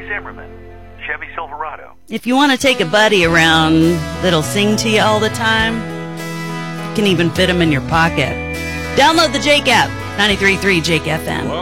Zimmerman, Chevy Silverado. If you want to take a buddy around that'll sing to you all the time, you can even fit him in your pocket. Download the Jake app, 93.3 Jake FM.